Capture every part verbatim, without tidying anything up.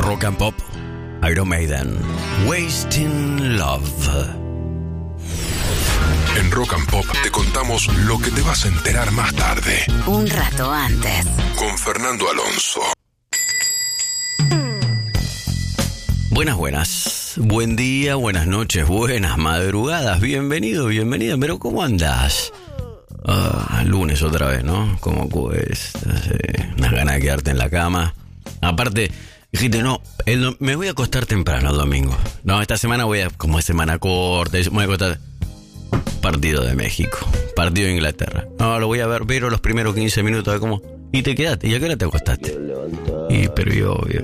Rock and Pop, Iron Maiden, Wasting Love. En Rock and Pop te contamos lo que te vas a enterar más tarde. Un rato antes. Con Fernando Alonso. Buenas, buenas. Buen día, buenas noches, buenas madrugadas. Bienvenido, bienvenida. Pero ¿cómo andás? Ah, lunes otra vez, ¿no? ¿Cómo cuesta? Sí, unas ganas de quedarte en la cama. Aparte, dijiste, no, el, me voy a acostar temprano el domingo. No, esta semana voy a, como es semana corta, me voy a acostar. Partido de México, partido de Inglaterra. No, lo voy a ver, pero los primeros quince minutos de cómo. Y te quedaste. ¿Y a qué hora te acostaste? Y pero y obvio.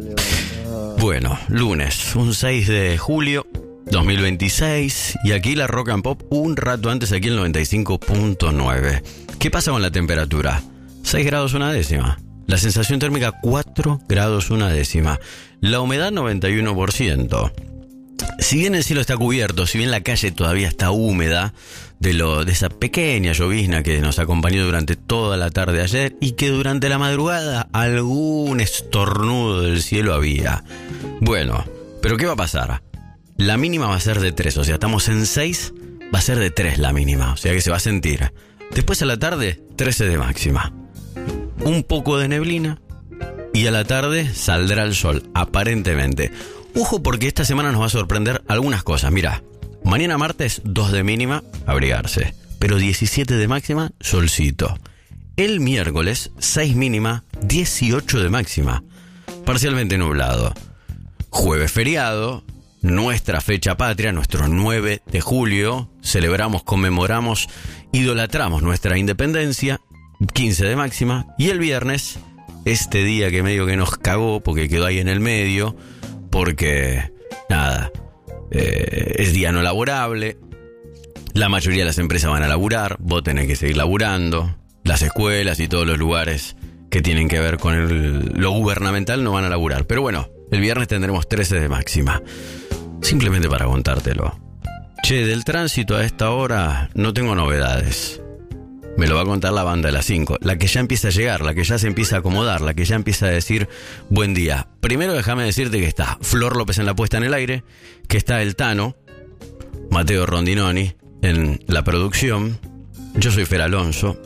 Bueno, lunes, un seis de julio dos mil veintiséis. Y aquí la Rock and Pop, un rato antes aquí el noventa y cinco punto nueve. ¿Qué pasa con la temperatura? seis grados una décima. La sensación térmica cuatro grados una décima. La humedad noventa y uno por ciento. Si bien el cielo está cubierto, si bien la calle todavía está húmeda de, lo, de esa pequeña llovizna que nos acompañó durante toda la tarde de ayer y que durante la madrugada algún estornudo del cielo había. Bueno, pero ¿qué va a pasar? La mínima va a ser de tres, o sea, estamos en seis, va a ser de tres la mínima, o sea que se va a sentir. Después a la tarde, trece de máxima. Un poco de neblina y a la tarde saldrá el sol, aparentemente. Ojo porque esta semana nos va a sorprender algunas cosas. Mirá, mañana martes dos de mínima, abrigarse, pero diecisiete de máxima, solcito. El miércoles seis mínima, dieciocho de máxima, parcialmente nublado. Jueves feriado, nuestra fecha patria, nuestro nueve de julio, celebramos, conmemoramos, idolatramos nuestra independencia, quince de máxima. Y el viernes, este día que medio que nos cagó porque quedó ahí en el medio, porque, nada, eh, es día no laborable, la mayoría de las empresas van a laburar, vos tenés que seguir laburando, las escuelas y todos los lugares que tienen que ver con el, lo gubernamental no van a laburar. Pero bueno, el viernes tendremos trece de máxima, simplemente para contártelo. Che, del tránsito a esta hora no tengo novedades. Me lo va a contar la banda de las cinco, la que ya empieza a llegar, la que ya se empieza a acomodar, la que ya empieza a decir buen día. Primero déjame decirte que está Flor López en la puesta en el aire, que está el Tano, Mateo Rondinoni en la producción, yo soy Fer Alonso.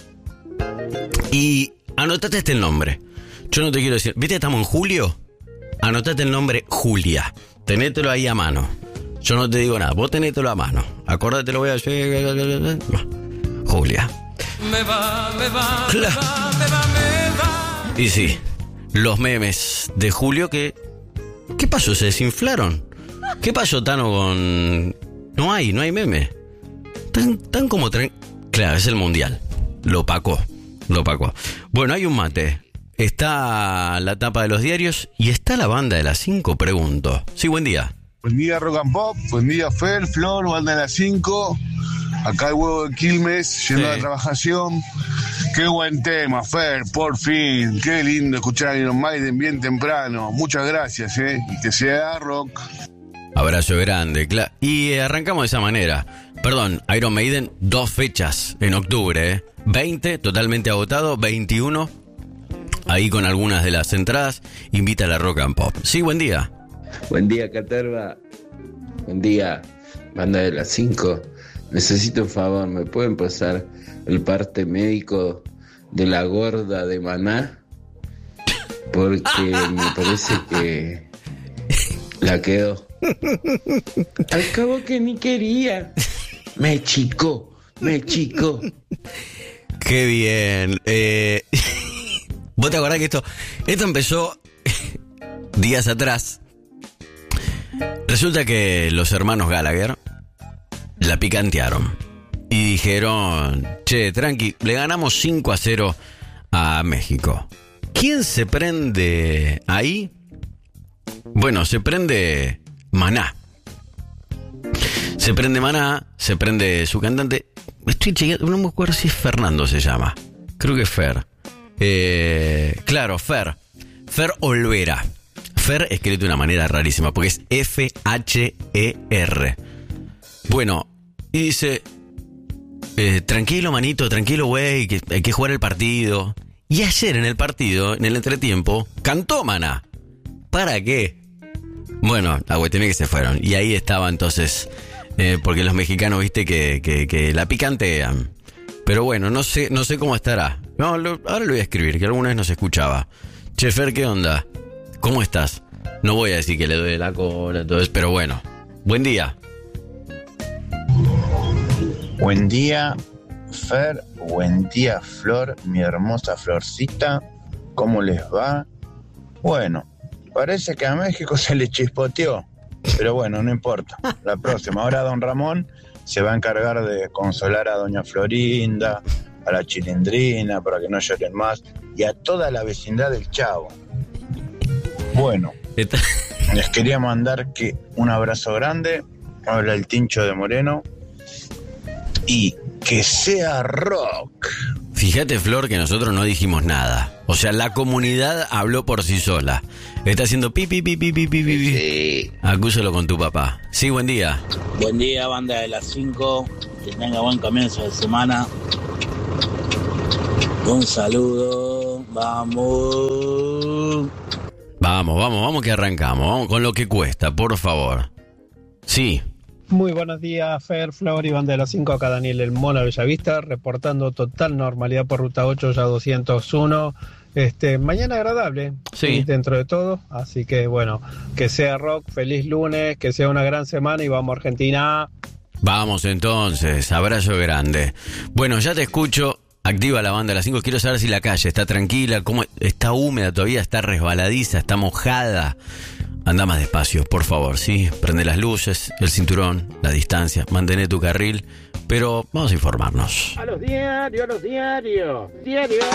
Y anotate este el nombre. Yo no te quiero decir, ¿viste? Estamos en julio. Anotate el nombre Julia. Tenételo ahí a mano. Yo no te digo nada, vos tenételo a mano. Acordate, lo voy a decir. Julia. Me va, me va, claro. me va, me va, me va. Y sí, los memes de Julio que... ¿Qué pasó? ¿Se desinflaron? ¿Qué pasó, Tano, con...? No hay, no hay meme. Tan, tan como... Tren... Claro, es el mundial. Lo opacó, lo opacó. Bueno, hay un mate. Está la tapa de los diarios y está la banda de las cinco, pregunto. Sí, buen día. Buen día, Rock and Pop. Buen día, Fer, Flor, banda de las cinco. Acá el huevo de Quilmes, yendo sí. a la trabajación. Qué buen tema, Fer, por fin. Qué lindo escuchar a Iron Maiden bien temprano. Muchas gracias, ¿eh? Y que sea rock. Abrazo grande, claro. Y eh, arrancamos de esa manera. Perdón, Iron Maiden, dos fechas en octubre, ¿eh? veinte, totalmente agotado. veintiuno, ahí con algunas de las entradas. Invita a la Rock and Pop. Sí, buen día. Buen día, Caterva. Buen día, banda de las cinco. Necesito un favor, ¿me pueden pasar el parte médico de la gorda de Maná? Porque me parece que la quedó. Al cabo que ni quería. Me chicó, me chicó. Qué bien. Eh, ¿Vos te acordás que esto, esto empezó días atrás? Resulta que los hermanos Gallagher la picantearon y dijeron, che, tranqui, le ganamos cinco a cero a México. ¿Quién se prende ahí? Bueno, se prende Maná. Se prende Maná, se prende su cantante. Estoy chequeando, no me acuerdo si es Fernando se llama. Creo que es Fer. Eh, claro, Fer. Fer Olvera. Fer escrito de una manera rarísima, porque es F H E R. Bueno, y dice, eh, tranquilo, manito, tranquilo, güey, que hay que jugar el partido. Y ayer en el partido, en el entretiempo, cantó Maná. ¿para qué? Bueno, la cuestión es que se fueron. Y ahí estaba entonces, eh, porque los mexicanos, viste, que, que, que la picantean. Pero bueno, no sé, no sé cómo estará. No, lo, ahora lo voy a escribir, que alguna vez no se escuchaba. Che, Fer, ¿qué onda? ¿Cómo estás? No voy a decir que le duele la cola, todo eso, pero bueno. Buen día. Buen día, Fer. Buen día, Flor, mi hermosa Florcita. ¿Cómo les va? Bueno, parece que a México se le chispoteó, pero bueno, no importa. La próxima. Ahora don Ramón se va a encargar de consolar a doña Florinda, a la Chilindrina, para que no lloren más, y a toda la vecindad del Chavo. Bueno, les quería mandar que un abrazo grande. Habla el Tincho de Moreno. Y que sea rock. Fíjate, Flor, que nosotros no dijimos nada. O sea, la comunidad habló por sí sola. Está haciendo pi, pi, pi, pi, pi, pi, pi. Sí. Acúsalo con tu papá. Sí, buen día. Buen día, banda de las cinco. Que tenga buen comienzo de semana. Un saludo. Vamos. Vamos, vamos, vamos que arrancamos. Vamos con lo que cuesta, por favor. Sí. Muy buenos días, Fer, Flor y banda de las cinco. Acá Daniel El Mono Bellavista, reportando total normalidad por ruta ocho, ya doscientos uno. Este, mañana agradable, sí, dentro de todo. Así que bueno, que sea rock, feliz lunes, que sea una gran semana y vamos a Argentina. Vamos entonces, abrazo grande. Bueno, ya te escucho. Activa la banda de las cinco. Quiero saber si la calle está tranquila, cómo está húmeda todavía, está resbaladiza, está mojada. Anda más despacio, por favor, ¿sí? Prende las luces, el cinturón, la distancia, mantén tu carril, pero vamos a informarnos. A los diarios, a los diarios, diarios.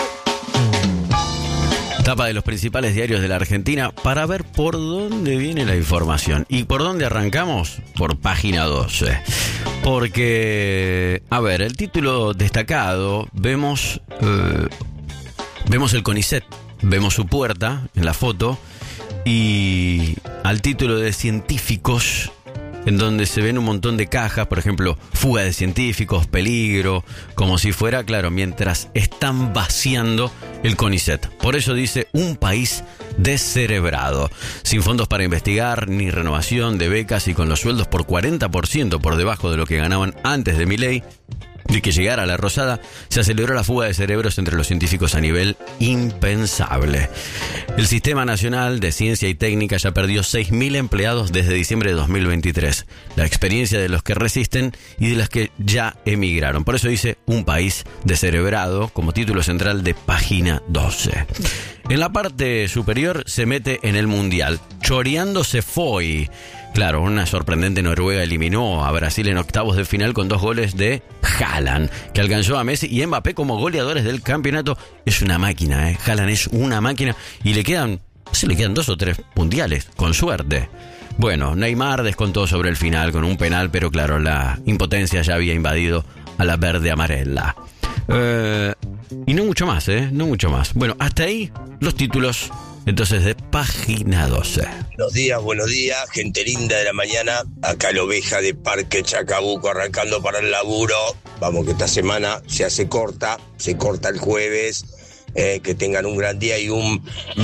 Tapa de los principales diarios de la Argentina para ver por dónde viene la información. ¿Y por dónde arrancamos? Por página doce. Porque, a ver, el título destacado, vemos, eh, vemos el CONICET, vemos su puerta en la foto, y al título de científicos, en donde se ven un montón de cajas, por ejemplo, fuga de científicos, peligro, como si fuera, claro, mientras están vaciando el CONICET. Por eso dice, un país descerebrado, sin fondos para investigar, ni renovación de becas y con los sueldos por cuarenta por ciento por debajo de lo que ganaban antes de Milei. De que llegara a la Rosada, se aceleró la fuga de cerebros entre los científicos a nivel impensable. El Sistema Nacional de Ciencia y Técnica ya perdió seis mil empleados desde diciembre de dos mil veintitrés. La experiencia de los que resisten y de los que ya emigraron. Por eso dice, un país descerebrado, como título central de página doce. En la parte superior se mete en el Mundial. Choreando se fue. Claro, una sorprendente Noruega eliminó a Brasil en octavos de final con dos goles de Haaland, que alcanzó a Messi y Mbappé como goleadores del campeonato. Es una máquina, ¿eh? Haaland es una máquina y le quedan, se le quedan dos o tres mundiales, con suerte. Bueno, Neymar descontó sobre el final con un penal, pero claro, la impotencia ya había invadido a la verde amarela. Eh, y no mucho más, ¿eh? No mucho más. Bueno, hasta ahí los títulos. Entonces, de página doce. Buenos días, buenos días, gente linda de la mañana. Acá la oveja de Parque Chacabuco arrancando para el laburo. Vamos que esta semana se hace corta, se corta el jueves. Eh, que tengan un gran día y un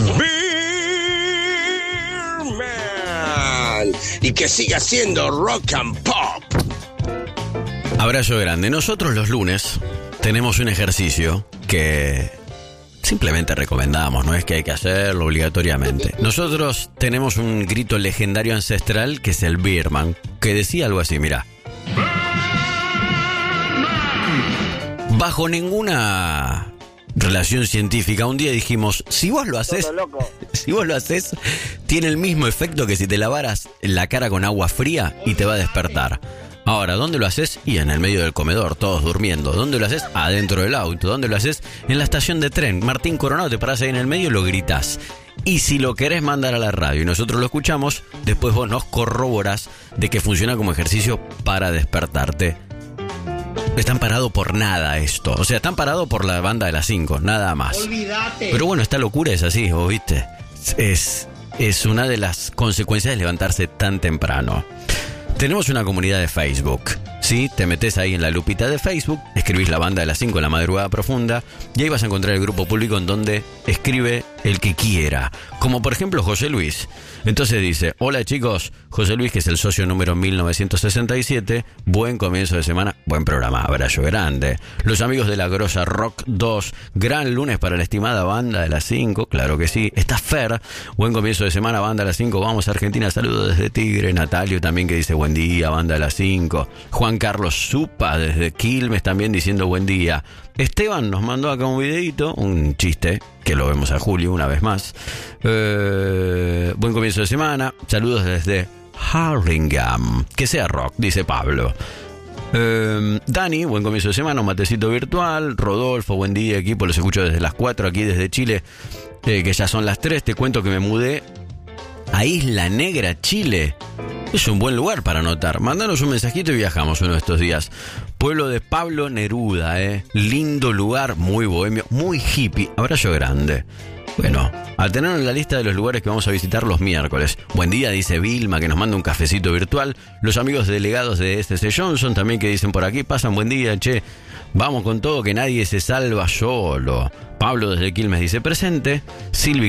Beer Man. Y que siga siendo rock and pop. Abrazo grande. Nosotros los lunes tenemos un ejercicio que simplemente recomendamos, no es que hay que hacerlo obligatoriamente. Nosotros tenemos un grito legendario ancestral que es el Beer Man, que decía algo así, mira. Bajo ninguna relación científica, un día dijimos, si vos lo haces, si vos lo haces, tiene el mismo efecto que si te lavaras la cara con agua fría y te va a despertar. Ahora, ¿dónde lo haces? Y en el medio del comedor, todos durmiendo. ¿Dónde lo haces? Adentro del auto. ¿Dónde lo haces? En la estación de tren. Martín Coronado, te parás ahí en el medio y lo gritás. Y si lo querés mandar a la radio y nosotros lo escuchamos, después vos nos corroborás de que funciona como ejercicio para despertarte. Están parados por nada esto. O sea, están parados por la banda de las cinco, nada más. Olvídate. Pero bueno, esta locura es así, ¿vos viste? Es, es una de las consecuencias de levantarse tan temprano. Tenemos una comunidad de Facebook, Sí, te metés ahí en la lupita de Facebook, escribís la banda de las cinco en la madrugada profunda y ahí vas a encontrar el grupo público en donde escribe el que quiera. Como por ejemplo José Luis. Entonces dice, hola chicos, José Luis, que es el socio número mil novecientos sesenta y siete, buen comienzo de semana, buen programa, abrazo grande. Los amigos de la Grosa Rock dos, gran lunes para la estimada banda de las cinco, claro que sí. Está Fer, buen comienzo de semana, banda de las cinco, vamos a Argentina, saludos desde Tigre. Natalio también que dice buen día, banda de las cinco. Juan Carlos Zupa desde Quilmes también diciendo buen día. Esteban nos mandó acá un videito, un chiste, que lo vemos a Julio una vez más. Eh, buen comienzo de semana, saludos desde Hurlingham. Que sea rock, dice Pablo. Eh, Dani, buen comienzo de semana, un matecito virtual. Rodolfo, buen día equipo, los escucho desde las cuatro aquí desde Chile, eh, que ya son las tres. Te cuento que me mudé a Isla Negra, Chile. Es un buen lugar para anotar. Mándanos un mensajito y viajamos uno de estos días. Pueblo de Pablo Neruda, eh. Lindo lugar, muy bohemio, muy hippie. Abrazo grande. Bueno, al tenerlo en la lista de los lugares que vamos a visitar los miércoles. Buen día, dice Vilma, que nos manda un cafecito virtual. Los amigos delegados de S C Johnson también que dicen por aquí, pasan buen día, che. Vamos con todo, que nadie se salva solo. Pablo desde Quilmes dice presente. Silvi